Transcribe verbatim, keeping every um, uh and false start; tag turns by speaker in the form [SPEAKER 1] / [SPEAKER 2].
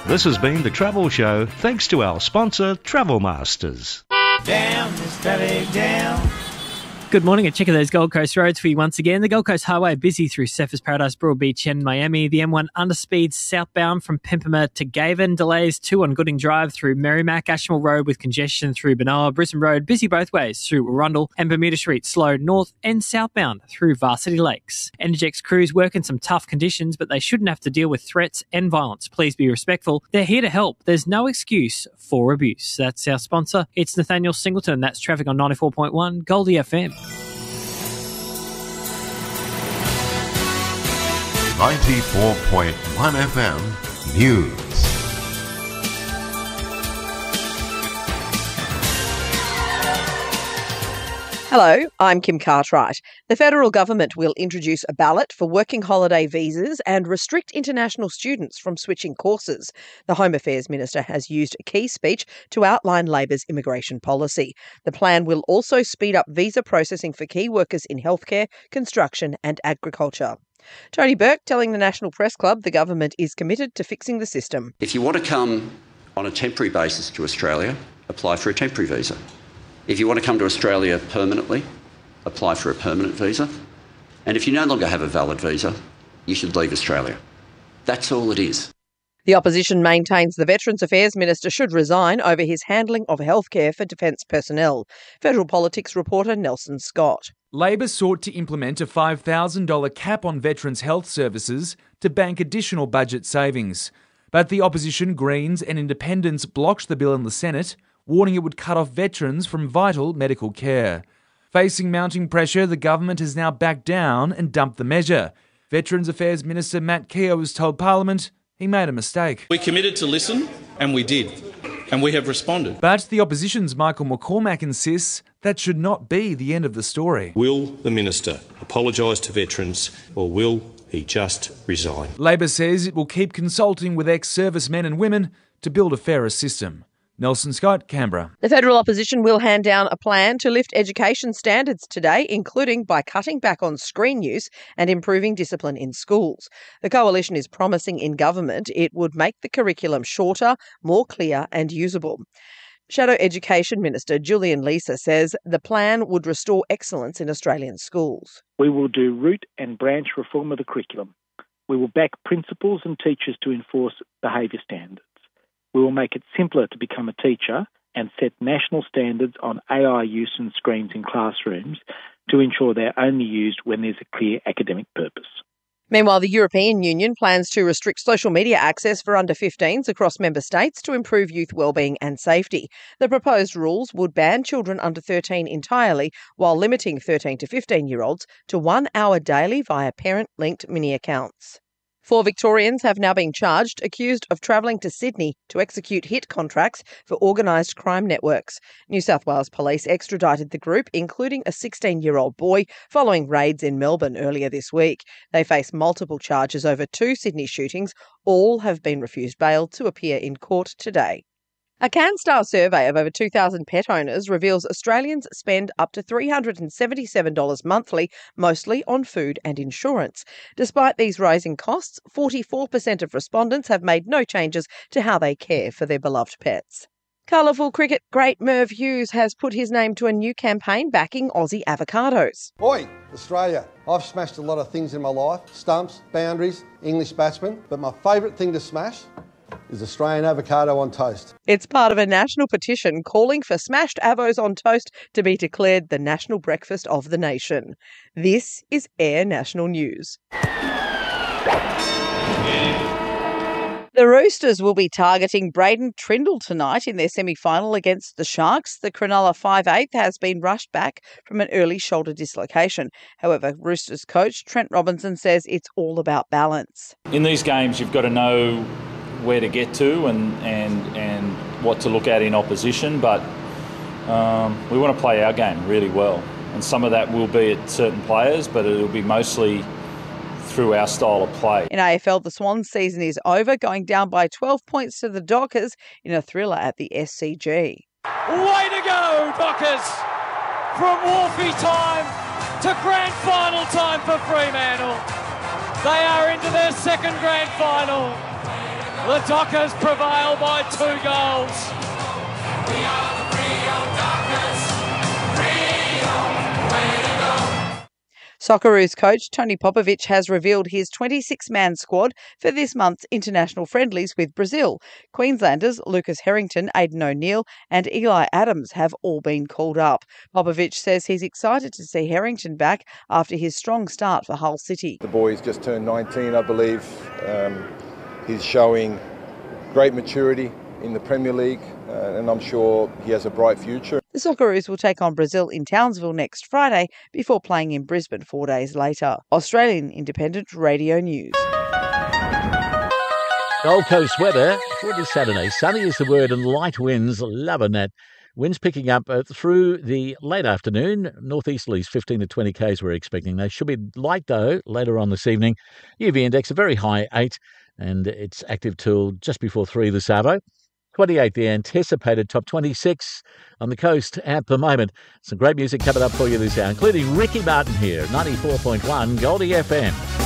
[SPEAKER 1] This has been The Travel Show, thanks to our sponsor, Travel Masters.
[SPEAKER 2] Down, Mister Leg down.
[SPEAKER 3] Good morning. A check of those Gold Coast roads for you once again. The Gold Coast Highway busy through Cephas Paradise, Broadbeach and Miami. The M one underspeed southbound from Pimpama to Gavin. Delays two on Gooding Drive through Merrimack. Ashmore Road with congestion through Benoa. Brisbane Road busy both ways through Arundel. And Bermuda Street slow north and southbound through Varsity Lakes. Energex crews work in some tough conditions, but they shouldn't have to deal with threats and violence. Please be respectful. They're here to help. There's no excuse for abuse. That's our sponsor. It's Nathaniel Singleton. That's traffic on ninety-four point one Goldie F M.
[SPEAKER 4] ninety-four point one F M News.
[SPEAKER 5] Hello, I'm Kim Cartwright. The federal government will introduce a ballot for working holiday visas and restrict international students from switching courses. The Home Affairs Minister has used a key speech to outline Labor's immigration policy. The plan will also speed up visa processing for key workers in healthcare, construction and agriculture. Tony Burke telling the National Press Club the government is committed to fixing the system.
[SPEAKER 6] If you want to come on a temporary basis to Australia, apply for a temporary visa. If you want to come to Australia permanently, apply for a permanent visa. And if you no longer have a valid visa, you should leave Australia. That's all it is.
[SPEAKER 5] The opposition maintains the Veterans Affairs Minister should resign over his handling of healthcare for defence personnel. Federal Politics reporter Nelson Scott.
[SPEAKER 7] Labor sought to implement a five thousand dollars cap on veterans' health services to bank additional budget savings. But the opposition, Greens and Independents blocked the bill in the Senate, warning it would cut off veterans from vital medical care. Facing mounting pressure, the government has now backed down and dumped the measure. Veterans Affairs Minister Matt Keogh has told Parliament he made a mistake.
[SPEAKER 8] We committed to listen, and we did, and we have responded.
[SPEAKER 7] But the opposition's Michael McCormack insists that should not be the end of the story.
[SPEAKER 8] Will the Minister apologise to veterans, or will he just resign?
[SPEAKER 7] Labor says it will keep consulting with ex-servicemen and women to build a fairer system. Nelson Scott, Canberra.
[SPEAKER 5] The federal opposition will hand down a plan to lift education standards today, including by cutting back on screen use and improving discipline in schools. The coalition is promising in government it would make the curriculum shorter, more clear and usable. Shadow Education Minister Julian Leeser says the plan would restore excellence in Australian schools.
[SPEAKER 9] We will do root and branch reform of the curriculum. We will back principals and teachers to enforce behaviour standards. We will make it simpler to become a teacher and set national standards on A I use and screens in classrooms to ensure they're only used when there's a clear academic purpose.
[SPEAKER 5] Meanwhile, the European Union plans to restrict social media access for under fifteens across member states to improve youth wellbeing and safety. The proposed rules would ban children under thirteen entirely, while limiting thirteen to fifteen-year-olds to one hour daily via parent-linked mini-accounts. Four Victorians have now been charged, accused of travelling to Sydney to execute hit contracts for organised crime networks. New South Wales Police extradited the group, including a sixteen-year-old boy, following raids in Melbourne earlier this week. They face multiple charges over two Sydney shootings. All have been refused bail to appear in court today. A CanStar survey of over two thousand pet owners reveals Australians spend up to three hundred seventy-seven dollars monthly, mostly on food and insurance. Despite these rising costs, forty-four percent of respondents have made no changes to how they care for their beloved pets. Colourful cricket great Merv Hughes has put his name to a new campaign backing Aussie avocados.
[SPEAKER 10] Oi, Australia. I've smashed a lot of things in my life. Stumps, boundaries, English batsmen. But my favourite thing to smash is Australian avocado on toast.
[SPEAKER 5] It's part of a national petition calling for smashed avos on toast to be declared the national breakfast of the nation. This is Air National News. The Roosters will be targeting Braden Trindle tonight in their semi-final against the Sharks. The Cronulla five eighth has been rushed back from an early shoulder dislocation. However, Roosters coach Trent Robinson says it's all about balance.
[SPEAKER 11] In these games, you've got to know where to get to and and and what to look at in opposition, but um, we want to play our game really well, and some of that will be at certain players, but it'll be mostly through our style of play.
[SPEAKER 5] In A F L, the Swans season is over, going down by twelve points to the Dockers in a thriller at the S C G.
[SPEAKER 12] Way to go, Dockers! From Wolfie time to grand final time for Fremantle. They are into their second grand final. The Dockers prevail by two goals.
[SPEAKER 2] We are the Rio Dockers. Rio, way to go.
[SPEAKER 5] Socceroos coach Tony Popovic has revealed his twenty-six man squad for this month's international friendlies with Brazil. Queenslanders Lucas Harrington, Aidan O'Neill and Eli Adams have all been called up. Popovic says he's excited to see Harrington back after his strong start for Hull City.
[SPEAKER 13] The boy's just turned nineteen, I believe. Um, he's showing great maturity in the Premier League, uh, and I'm sure he has a bright future.
[SPEAKER 5] The Socceroos will take on Brazil in Townsville next Friday before playing in Brisbane four days later. Australian Independent Radio News.
[SPEAKER 14] Gold Coast weather for this Saturday. Sunny is the word and light winds, loving that. Winds picking up uh, through the late afternoon. Northeasterlies fifteen to twenty k's we're expecting. They should be light though later on this evening. U V index a very high eight and it's active till just before three this hour. twenty-eight the anticipated top twenty-six on the coast at the moment. Some great music coming up for you this hour, including Ricky Martin here, ninety-four point one Goldie F M.